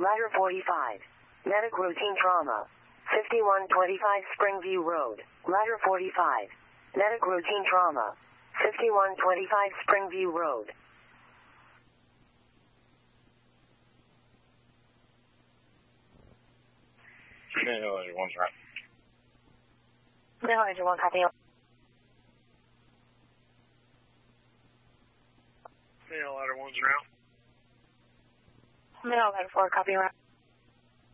Ladder 45. Medic routine trauma. 5125 Springview Road. Ladder 45. Medic routine trauma. 5125 Springview Road. Mail Ladder 1's right. Mail Ladder 1, copy. Mail Ladder 1's around. Mail Ladder 4, copy.